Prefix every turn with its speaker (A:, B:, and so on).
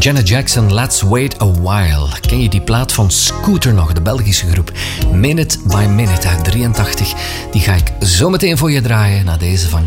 A: Janet Jackson, Let's Wait a While. Ken je die plaat van Scooter nog, de Belgische groep? Minute by Minute uit 83. Die ga ik zo meteen voor je draaien na deze van